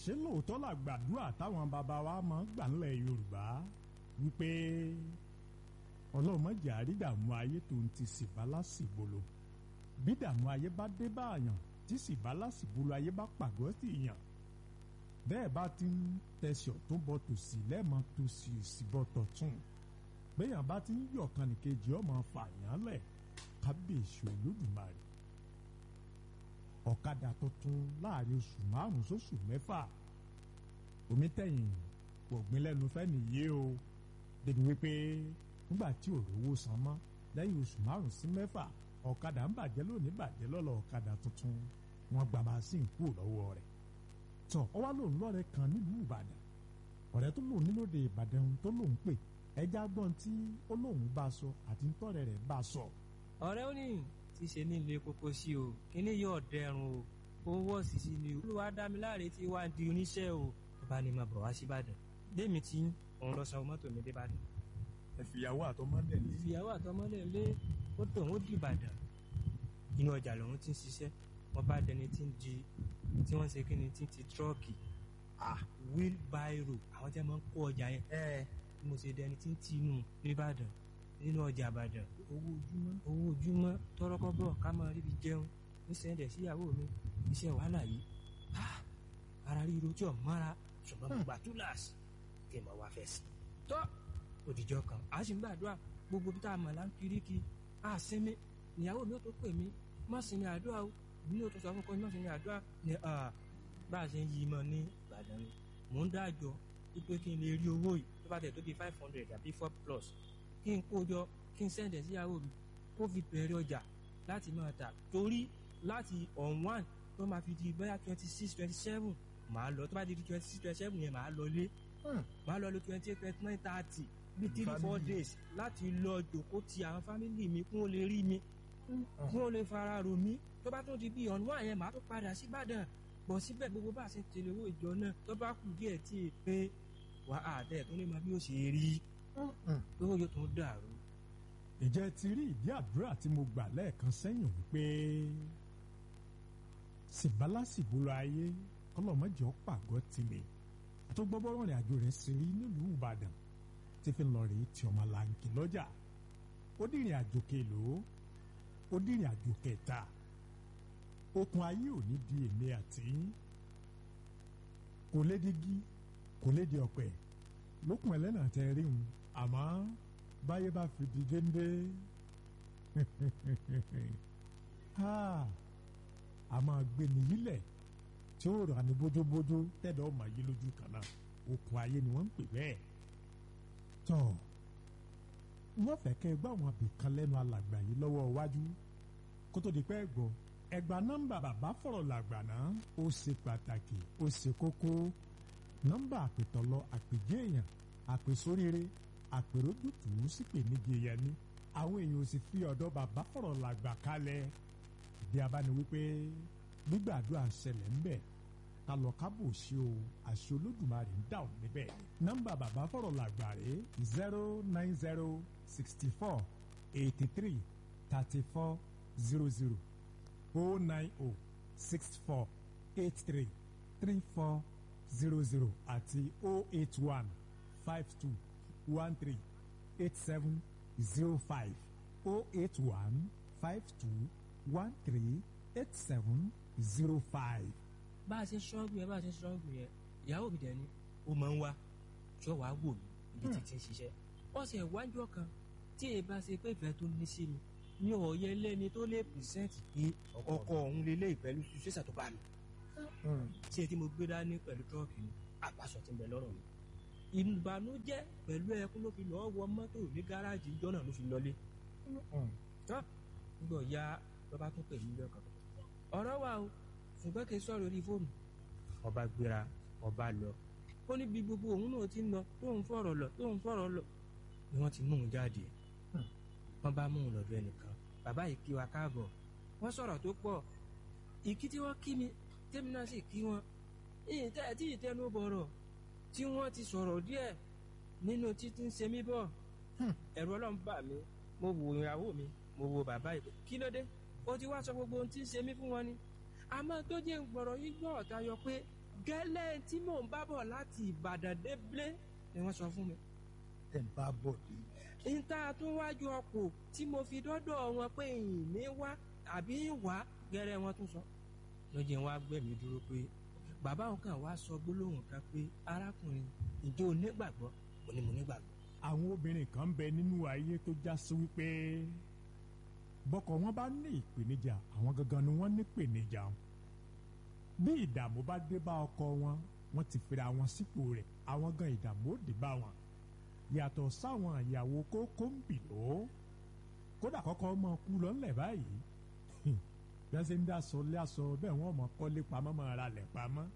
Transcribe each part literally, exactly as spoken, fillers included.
àṣé lóòótọ́ là gbàdúrà táwọn bàbá wa máa ń gbà ńlẹ̀ Yorùbá wípé Ọlọ́run má jẹ́ á rí ìdààmú ayé tó ń ti sìbálà sìbolo bí ìdààmú ayé bá dé bá àyàn tí sìbálà sìbolo ayé bá pàgọ́ sí yàn bẹ́ẹ̀ bá ti ń tẹ̀sí ọ̀tún bọ̀ tòsì lẹ́ẹ̀mọ́ tòsì ìsìbọ̀ tọ̀tún béèyàn bá ti ń yọ̀ kan nìkejì ọmọ fàyàn lẹ̀ kábíyèsí Olódùmarè ọ̀kadà tuntun láàrin oṣù márùn-ún sóṣù mẹ́fà omi tẹ̀yìn pọ̀gbìn lẹ́nu fẹ́ nìyé o débi wípé nígbà tí òrówó san mọ́ lẹ́yìn oṣù márùn-ún sí mẹ́fà ọ̀kadà ń bàjẹ́ lónìí bàjẹ́ lọ́la ọ̀kadà tuntun wọn gba màsíìn kúrò lọ́wọ́ rẹ̀ tán ọ wá lòun lọ́rẹ̀ kan nílùú Ìbàdàn ọ̀rẹ́ tó lòun nílòdì Ìbàdàn tó lòun pè ẹja gbọ́n tí ó lòun bá sọ àti ntọ́rẹ̀ rẹ̀ bá sọ. ọ̀rẹ́ ó ní tí ṣe ní ilé kókó sí o kíní yóò dẹrùn o owó òṣìṣì ni olúwa dámiláre tí wàá di oníṣẹ́ o tó bá ní máa bọ̀ wá sí Ìbàdàn démi tí òun lọ san mọ́tò mi dé Ìbàdàn. ẹ fìyàwó àtọmọdé lé. fìyàwó àtọmọdé lé ó tó òun ó di Ìbàdàn inú ọjà lòun ti ń ṣiṣẹ́ wọ́n bá dẹni tí ń di tí wọ́n ṣe kí ni tí ń ti tírọ́ọ̀kì ah wheelbarrow àwọn tí wọ́n máa ń kó ọjà yẹn ẹ bí mo ṣe dẹni tí ń ti inú nìbàdàn nínú ọjà Ìbàdàn owó ojúmọ́ owó ojúmọ́ tọrọkọ́bọ̀ ká máa ríbi jẹun nísìnyẹ́dẹ̀ síyàwó mi iṣẹ́ wàhálà yìí ah ara ríro tí ò mọ́ra ṣùgbọ́n mo gbà túláàsì kí n máa wá fẹ́ sí i tọ́ òdìjọ́ kan a sì ń gbàdúrà gbogbo bí tá a mọ̀ là ń kiri kí a sinmi ìyàwó mi ó tó pè mí má sinmi àdúrà o mi ò tó sọ fún kọ́ má sinmi àdúrà ni bá a ṣe ń yí mọ́ ní Ìbàdàn ni mò ń dájọ́ wípé kí n lè rí owó yìí tó bá tẹ̀ tó di five hundred àbí four plus kí n kó jọ kí n sẹ́ndẹ̀ síyàwó mi kó fi bẹ̀rẹ̀ ọjà láti máa tà torí láti on one tó máa fi di bóyá twenty six twenty seven màá lọ tó bá di twenty six twenty seven yẹn màá lọ lé màá lọ lọ twenty eight twenty nine thirty bí three four days láti lọ jòkó ti àwọn fámìlì mi kún ó lè rí mi kún ó lè fara rò mí tó bá tún di bí on one yẹn màá tó padà sí Ìbàdàn bọ̀ síbẹ̀ gbogbo bá a ṣe tẹ̀lé owó ìjọ náà tó bá kù díẹ̀ tí ì pé wà á tẹ̀ tó ní ma bí ó ṣe rí owó yóò tún dàrú. ìjẹ́ ti rí ìdí àdúrà tí mo gbà lẹ́ẹ̀kan sẹ́yìn wípé sìbálà sìbolo ayé kọ́lọ́mọ́jọ́ pàgọ́ tilẹ̀ àtọ́gbọ́bọ́rọ̀ rìn àjò rẹ̀ sí rí nílùú Ìbàdàn tí fi lọ rí tí ọmọ làǹkì lọ́jà ó dìrìn àjò kèlò ó dìrìn àjò kẹta okùn ayé ò ní di èmi àti kò lè digi kò lè di ọ̀pẹ lókun ẹlẹ́nà tẹ rí un àmọ́ báyé bá fi di déndé a máa gbé nìyí lẹ̀ tí ó rà ní bójóbójó tẹ̀dọ̀ ọmọ ayé lójú kan náà okùn ayé ni wọ́n ń pè bẹ́ẹ̀ tọ́ wọ́n fẹ́ kẹ́ ẹ gbọ́ àwọn àbìkan lẹ́nu alàgbà yìí lọ́wọ́ iwájú kó tó di pẹ́ gbọ́ ẹgbà nọ́mbà bàbá fọ̀rọ̀ làgbà náà ó ṣe pàtàkì ó ṣe kókó nọ́mbà àpètọ́lọ àpèjẹ́ èèyàn àpèsóríire àpèròdùtù sípè nígi yẹn ní àwọn èèyàn ò sì fi ọ̀dọ̀ bàbá fọ̀rọ̀ làgbà kalẹ̀ bí a bá ní wípé gbígbàdúrà ṣẹlẹ̀ ń bẹ̀ ká lọ kábò ṣe o àṣẹ Olódùmarè ń dà ọ́ níbẹ̀ nọ́mbà bàbá fọ̀rọ̀ làgbà rèé zero nine zero sixty four eighty three thirty four zero zero oh nine oh six four eight three three four zero zero àti oh eight one five two one three eight seven zero five oh eight one five two one three eight seven zero five. bá a ṣe ṣọ́ọ̀gù yẹn bá a ṣe ṣọ́ọ̀gù yẹn ìyàwó mi dẹ̀ ni ó máa ń wá tí ó wàá wò mí ibi tí ti ń ṣiṣẹ́ ọ̀sẹ̀ ìwájú ọ̀kan tí èyí bá ṣe pé ìfẹ́ tó ní sí mi ní ọ̀yẹ́ lẹ́ni tó lè pìrìsẹ́ǹtì pé ọkọ òun lélẹ̀ pẹ̀lú ṣíṣà tó bá mi. tí ẹ tí mo gbé dání pẹ̀lú tọ́ọ̀kì ni àbáṣọ ti ń bẹ lọ́rọ̀ mi. ìbànújẹ́ pẹ̀lú ẹkún ló fi lọ́ọ́ wọ mọ́tò ní gáràjì ìjọ náà ló fi lọlé. nígbà ya lọ́ba tún pè mí lọ́kàn. ọ̀rọ̀ wà o ṣùgbọ́n kì í sọ̀rọ̀ orí fóònù. ọba gbéra ọba lọ. ó ní bí gbogbo òun náà ti ń lọ tóun fọ̀rọ̀ lọ tóun fọ̀rọ̀ lọ ni wọ́n ti mú un jáde. wọ́n bá mú un lọ́dọ̀ ẹnìkan bàbá yìí kí wa káàbọ̀ wọ́n sọ̀rọ̀ tó pọ̀ ìkí tí wọ́n kí mi tèmi náà sì kí wọn ìyìn tẹ́ ẹ tí ì tẹnu bọ̀rọ̀ tí wọ́n ti sọ̀rọ̀ díẹ̀ nínú títí ń ṣe mí bọ̀ ẹ̀rù Ọlọ́run bà mí mo wo ìyàwó mi mo wo bàbá yìí kí ló dé ó ti wá sọ gbogbo ohun tí ń ṣe mí fún wọn ni àmọ́ tó jẹ́ gbọ̀rọ̀ yìí gbọ́ ọ̀tá yọ pé gẹ́lẹ́ tí mò ń bá bọ̀ láti Ìbàdàn débílé ni wọ́n sọ fún mi. ẹ̀ ń bá bọ̀ dé. níta tó wájú ọkọ̀ tí mo fi dọ́dọ̀ wọn pé ìní wá àbí wá gẹ́rẹ́ wọn tún sọ. lójú wa gbẹ̀mí dúró pé bàbá òun kàn wá sọ gbólóhùn kan pé arákùnrin ìjọ onígbàgbọ́ mo ní mo nígbàgbọ́. àwọn obìnrin kan ń bẹ nínú ayé tó já sí wípé bọ́kọ wọn bá ní ìpèníjà àwọn gangan ni wọ́n ní ìpèníjà wọn. bí ìdààmú bá dé bá ọkọ wọn wọ́n ti fira wọn sípò rẹ̀ àwọn gan ìdààmú ó dé bá wọn. yàtọ̀ sáwọn ìyàwó kókó ń bì ló kódà kọ́kọ́ ọmọ kú lọ́nlẹ̀ báyìí bí wọ́n ṣe ń dá aṣọ lé aṣọ bẹ́ẹ̀ wọ́n mọ̀ kọ́lé pamọ́ mọ́ ra lẹ̀ pamọ́.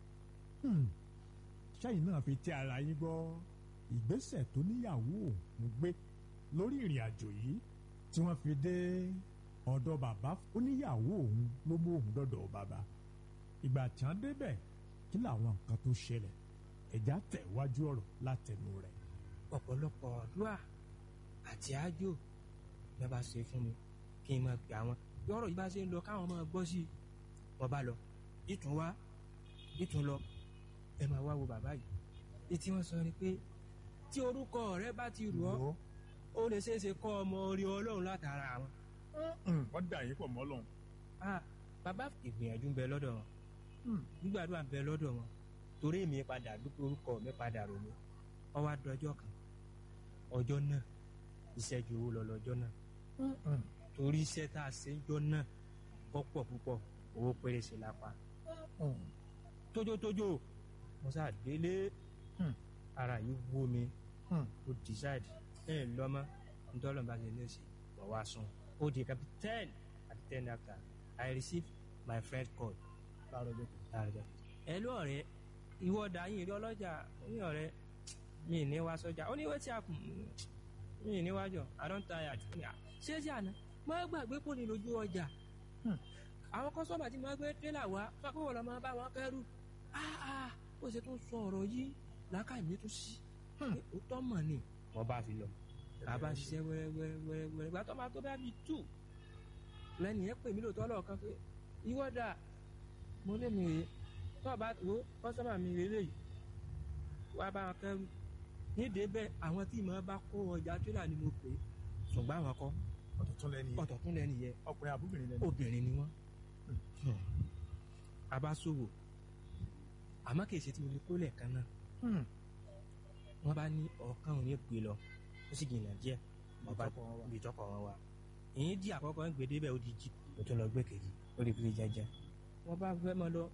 sẹ́yìn náà fi tí ara yín gbọ́ ìgbésẹ̀ tó níyàwó òun gbé lórí ìrìn àjò yìí tí wọ́n fi dé ọ̀dọ̀ bàbá oníyàwó òun ló mú òun dọ̀dọ̀ bàbá. ìgbà tí wọ́n débẹ̀ kí làwọn nǹkan tó ṣẹlẹ̀ ẹ̀já tẹ̀ wájú ọ̀rọ̀ látẹnu rẹ̀. ọ̀pọ̀lọpọ̀ àdúrà àti àjò ló bá ṣe fún mi kí n máa gbà wọn yọ̀rọ̀ yìí bá ṣe ń lọ káwọn máa gbọ́ sí i wọ́n bá lọ ìtún wá ìtún lọ ẹ máa wá wo bàbá yìí etí wọ́n sọ ni pé tí orúkọ rẹ bá ti rù ọ́ ó lè ṣeé ṣe kọ́ ọmọ orí Ọlọ́run látara àwọn. wọ́n dà yín pọ̀ mọ́ Ọlọ́run. bàbá ìgbìyànjú ń bẹ lọ́dọ̀ wọn gbígbàdúrà ń bẹ lọ́dọ̀ wọn torí èmi padà dúpẹ́ orúkọ mi padà rò mí wọ́n wá dọjọ́ kan ọjọ́ náà iṣẹ́ ju owó lọ lọ́jọ́ náà torí iṣẹ́ tá a ṣe ń jọ náà pọ̀pọ̀ púpọ̀ owó péréṣe lápá tójótójó mo sá délé ara yìí wó mi ó decide ẹ lọ́mọ ntọ́lọ́ bá ṣe ní oṣù wọ́n wá sùn ó di kapi ten àti ten after I received my friend call láàárọ̀ ọjọ́ ẹ ló ọ̀rẹ́ ìwọ dàáyìn rí ọlọ́jà ní ọ̀rẹ́ mi ní wá sọ́jà ó ní wé tí a kù mi ní wájọ I don tired ṣé ṣe àná mo gbàgbé kò ní lójú ọjà àwọn kọ́sọ́mà tí mo gbé tírélà wá fákòwò lọ́mọ bá wọn kẹ́rù ó ṣe tún sọ ọ̀rọ̀ yìí làákàyè mi tún sí ó tọ́ mọ̀ ni wọ́n bá fi lọ bàbá ṣiṣẹ́ wẹ́rẹ́wẹ́rẹ́wẹ́rẹ́ ìgbà tó máa tó bá mi tù lẹ́nu yẹn pè mí lóòótọ́ lọ́ọ̀kan pé ìwọ́dà mo lé mi rèé tó bá wo kọ́sọ́mà mi rèé léyìí wá bá wọn kẹ́rù nídìí bẹ́ẹ̀ àwọn tí ìmọ̀ bá kó ọjà tírélà ni mo pè é ṣùgbọ́n àwọn kọ́ ọ̀tọ̀ tún lẹ́ni yẹn ọ̀tọ̀ tún lẹ́ni yẹn ọkùnrin àbúbìnrin lẹ́ni obìnrin ni wọ́n abáṣòwò àmọ́ kìí ṣe tí mo lè kó lẹ́ẹ̀kan náà wọ́n bá ní ọ̀kan òní pè lọ ó sì gbìyànjú díẹ̀ wọ́n bá ibi ìtọ́kọ̀ wọn wá èyí di àkọ́kọ́ ń gbèdé bẹ́ẹ̀ ó di jí ó tún lọ gbé kejì ó lè fi jẹjẹ wọ́n bá fẹ́ mọ́ lọ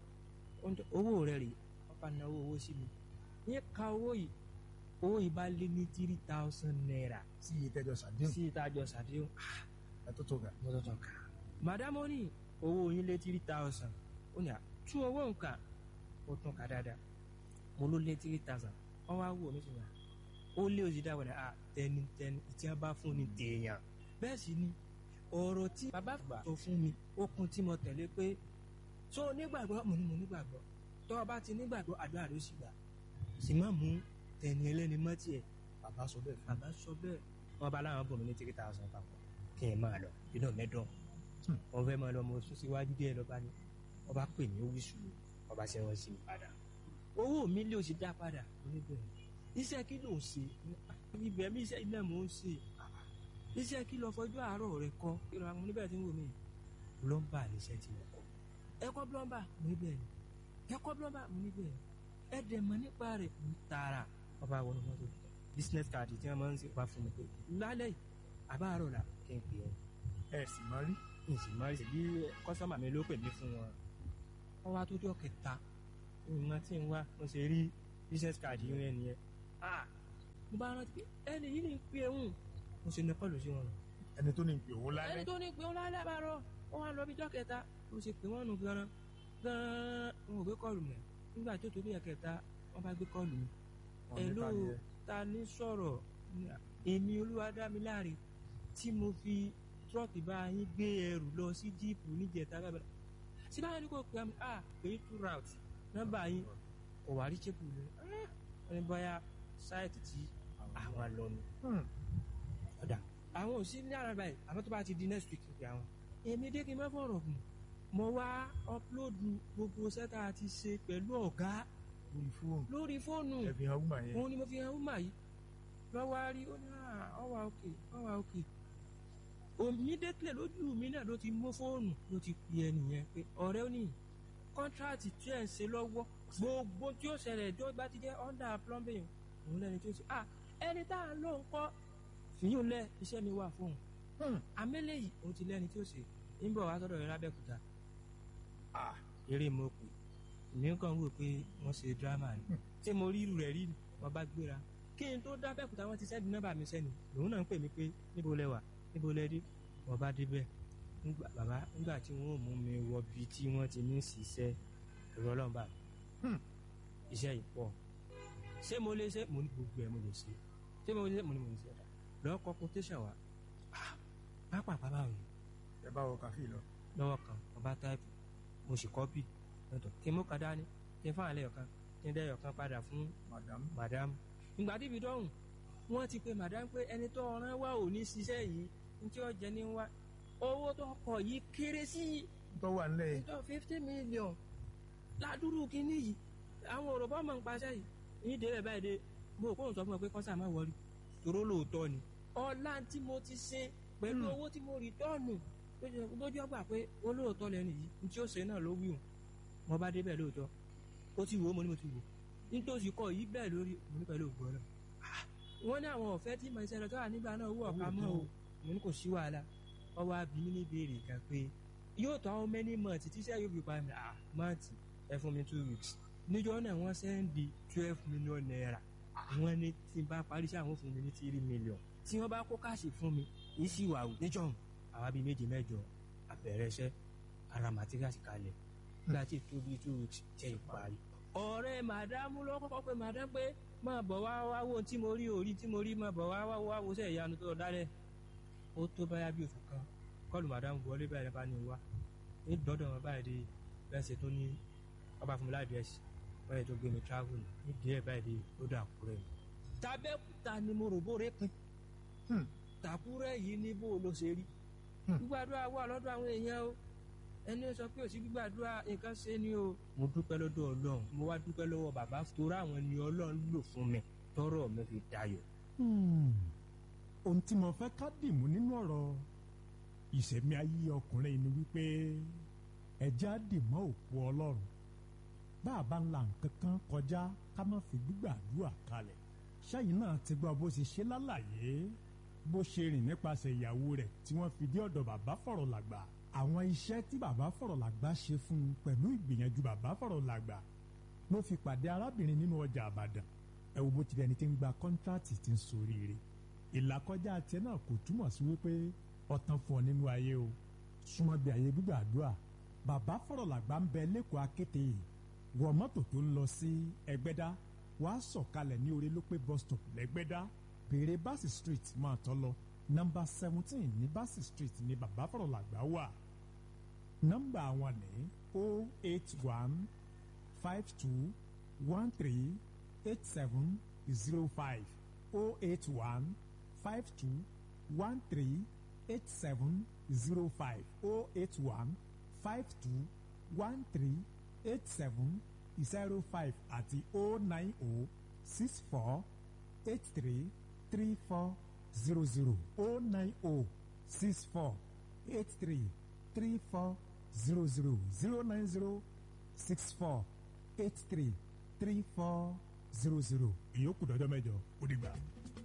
owó rẹ̀ rè wọ́n bá náwó owó sí mi ní ka owó yìí owó yìí bá lé ní three thousand naira sí ìtẹ́jọ́ sàdéhùn sí ìtajọ sàdéhùn ẹ̀ tó tó ga mo tó tán ká madam ó ní owó yín lé three thousand ó ní à tún owó nǹkan ó tún ká dáadáa mo ló lé three thousand wọ́n wá wò mí sí wa ó lé òsì dáwọ̀ ní à tẹni tẹni tí wọ́n bá fún ni tèèyàn bẹ́ẹ̀ sì ni ọ̀rọ̀ tí bàbá gbà tó fún mi ó kún tí mo tẹ̀lé pé tó nígbàgbọ́ mo ní mo nígbàgbọ́ tó o bá ti nígbàgbọ́ àdúrà ló sì gbà sì má mú tẹni ẹlẹ́ni mọ́ tiẹ̀ bàbá sọ bẹ́ẹ̀ fún bàbá sọ bẹ́ẹ̀ wọ́n bá láwọn bọ̀ mí ní three thousand papọ̀ kí n máa lọ inú mẹ́dọ̀ wọ́n fẹ́ máa lọ mo sún síwájú díẹ̀ lọ́ba ni wọ́n bá pè mí ó wí sùúrù wọ́n bá ṣe wọ́n sí mi padà owó mi lè ṣe dá padà oníbẹ̀rẹ̀ iṣẹ́ kí ló ń ṣe ibẹ̀ mi iṣẹ́ ilé mò ń ṣe iṣẹ́ kí lọ fọjú àárọ̀ rẹ kọ́ kí lọ àwọn oníbẹ̀rẹ̀ tí ń wò mí plumber níṣẹ́ tí mo kọ́ ẹ̀kọ́ plumber mo níbẹ̀ ni ẹ̀kọ́ plumber mo níbẹ̀ ni ẹ̀dẹ̀ mọ̀ nípa rẹ̀ mo tààrà wọ́n bá wọnú mọ́tò business card tí wọ́n máa ń ṣe wá fún mi pé lálẹ́ àbáàrọ̀ là kí n pè é ẹ̀ sì máa rí n sì máa rí bí kọ́sọ́mà mi ló pè mí fún wọn wọ́n wá tó jọ́ kẹta ìmọ̀ tí ń wá mo ṣe rí business card yìí rẹ̀ nìyẹn ah mo bá rántí pé ẹni yìí ní ń pè òun mo ṣe nẹ́kọ́lù sí wọn nù. ẹni tó ní ń pè òun lálẹ́ ẹni tó ní ń pè òun lálẹ́ bá rọ wọ́n wá lọ bí jọ́ kẹta mo ṣe pè wọ́n nù gan-an gan-an wọn ò gbé kọ́ọ̀lù mẹ́ nígbà tó tó bí ẹ̀kẹta wọ́n bá gbé kọ́ọ̀lù mi ẹ̀lú ta ní sọ̀rọ̀ èmi Olúwadámiláre tí mo fi tírọ́ọ̀kì bá yín gbé ẹrù lọ sí jíìpù níjẹta bábẹ́ sí báyìí ní kò pé àmì ah pé two route nọ́mbà yín kò wá rí chépù lé ẹni bóyá sáìtì tí àwọn lọ ni ọ̀dà àwọn ò sí ní àrà báyìí àwọn tó bá ti di next week pé àwọn èmi dé kí n má fọ̀rọ̀ gùn mo wá ọ́pulóòdù gbogbo sẹ́tà àti ṣe pẹ̀lú ọ̀gá lórí fóònù lórí fóònù ẹ̀fì hàn wúmà yẹn. òun ni mo fi hàn wúmà yìí lọ́wọ́ rí ó ní ọwà òkè ọwà òkè immediately lójú mi náà ló ti mú fóònù ló ti pè é nìyẹn pé ọ̀rẹ́ ó ní kọ́ńtíráàtì tí ẹ̀ ń ṣe lọ́wọ́ gbogbo tí ó ṣẹlẹ̀ tó bá ti jẹ́ under plumbing òun lẹ́ni tí ó ṣe ah ẹni tá à ń lò ń kọ́ fìyún lẹ iṣẹ́ mi wà fún un amẹ́lẹ̀ yìí òun ti lẹ́ni tí ó ṣe ń bọ̀ wá sọ́dọ̀ rẹ̀ lábẹ́kúta ah eré mo pè mí kàn wò pé wọ́n ṣe drama ni tí mo rí irú rẹ̀ rí wọ́n bá gbéra kí n tó dá bẹ́kúta wọ́n ti sẹ́ni nọ́mbà mi sẹ́ni lòun náà ń pè mí pé níbo lẹ wà níbo lẹ dé wọ́n bá débẹ̀ bàbá nígbà tí wọ́n ò mú mi wọ bí tí wọ́n ti ní ṣiṣẹ́ ẹ̀rọ ọlọ́mọba iṣẹ́ yìí pọ̀ ṣé mo lè ṣe mo ní gbogbo ẹ̀ mo lè ṣe ṣé mo lè ṣe mo ní mo lè ṣe ọ̀dà lọ́wọ́ kọ́ quotation wa pápá pápá òye ẹ bá wọ kàfí lọ. lọ́wọ́ kan ọba táìpù mo sì kọ́pì lọ́tọ̀ kí n mú kan dání kí n fún àlẹ́ ọ̀kan kí n dẹ́ ọ̀kan padà fún madam madam ìgbà tí ibi dọ́hùn wọ́n ti pe madam pé ẹni tó ọ̀ràn wá ò ní ṣiṣẹ́ yìí ní tí ó jẹ ní wá owó tó kọ̀ yìí kéré sí i tó wà nílẹ̀ yìí. tó fifty million ládùúrú kínní yìí àwọn òròbọ́ mọ̀ ń paṣẹ́ yìí ní ìdílé báyìí dé mo kóhùn sọ fún ẹ pé kọ́sà má wọrí toró lóòótọ́ ni ọlá tí mo ti ṣe pẹ̀lú owó tí mo rí tọ́ọ̀nù lójú ọgbà pé olóòótọ́ lẹ́nu yìí ní tí ó ṣe náà ló wí hùn mo bá débẹ̀ lóòótọ́ ó ti wò ó mo ní mo ti wò nítòsí kọ yìí bẹ́ẹ̀ lórí mo ní pẹ̀lú ògbọ́n náà wọ́n ní àwọn ọ̀fẹ́ tí mo ṣe lọ tó wà nígbà náà owó ọ̀pá mọ́ o mo ní kò sí wàhálà ọwọ́ abí mi ní ìbéèrè kan pé yóò tó how many months tíṣẹ́ yóò fi pa mi ah month ẹ fún mi two weeks níjọ́ náà wọ́n sẹ́ndì twelve million naira wọ́n ní tí n bá parí sí àwọn fún mi ní three million tí wọ́n bá kó káàṣì fún mi yìí sì wà níjọ́ àwa bíi méje mẹ́jọ àbẹ̀rẹ̀ iṣẹ́ ara màtíríàsì kalẹ̀ nígbà tí tó bí two weeks jẹ́ ìparí. ọ̀rẹ́ màdámù ló kọ́kọ́ pé màdámù pé máa bọ̀ wá wá wo tí mo rí orí tí mo rí máa bọ̀ wá wá wá wo sẹ́ ìyanu tó dálẹ̀ ó tó báyà bí oṣù kan kọ́ọ̀lù màdámù wọlé báyìí bá ní wá ní dọ́dọ̀ wọn báyìí dé bẹ́ẹ̀ ṣe tó ní ọba fún mi láì dẹ́sì báyìí tó gbé mi travel ní díẹ̀ báyìí dé ó dà kúrẹ́ mi. tàbẹ́kúta ni mo rò bóre pin tàkúrẹ́ yìí ní bó ló ṣe rí gbígbàdúrà wà lọ́dọ̀ àwọn èèyàn o ẹni sọ pé òsì gbígbàdúrà nǹkan ṣe ni o. mo dúpẹ́ lọ́dọ̀ ọlọ́run mo wá dúpẹ́ lọ́wọ́ bàbá torí àwọn ni ọlọ́run lò fún mi tọ́rọ̀ mi fi dayọ̀. ohun tí mo fẹ́ ká dìmú nínú ọ̀rọ̀ ìṣẹ̀mí ayé ọkùnrin ni wípé ẹja dìmọ́ òpó ọlọ́run bá a bá ń la nǹkan kan kọjá ká má fi gbígbàdúrà kalẹ̀ ṣẹ́yìn náà ti gbọ́ bó ṣe ṣe lálàyé bó ṣe rìn nípasẹ̀ ìyàwó rẹ̀ tí wọ́n fi dé ọ̀dọ̀ bàbá Fọ̀rọ̀làgbà àwọn iṣẹ́ tí bàbá Fọ̀rọ̀làgbà ṣe fún un pẹ̀lú ìgbìyànjú bàbá Fọ̀rọ̀làgbà ló fi pàdé arábìnrin nínú ọjà Àbàdàn ẹ wo bó ti dẹni tí ń gba kọ́ńtrátì tí ń soríire ìlàkọjá tiẹ̀ náà kò túmọ̀ sí wípé ọ̀tàn fún ọ nínú ayé o súnmọ́ bí ayé gbígbàdúrà bàbá Fọ̀rọ̀làgbà ń bẹ lẹ́kọ̀ọ́ akéte wọ mọ́tò tó ń lọ sí Ẹgbẹ́dá wàá sọ̀kalẹ̀ ní orí ló pé bus stop lẹ́gbẹ́dá béèrè Bassey street máa tọ́ lọ nọ́mbà seventeen ní Bassey street ní bàbá Fọ̀rọ̀làgbà wà nọ́mbà àwọn ní o eight one five two one three eight seven zero five o eight one five two one three eight seven zero five o eight one five two one three eight seven zero five àti o nine o six four eight three three four zero zero o nine o six four eight three three four zero zero zero nine zero six four eight three three four zero zero ìyókù dọ́jọ́ mẹ́jọ ó dìgbà.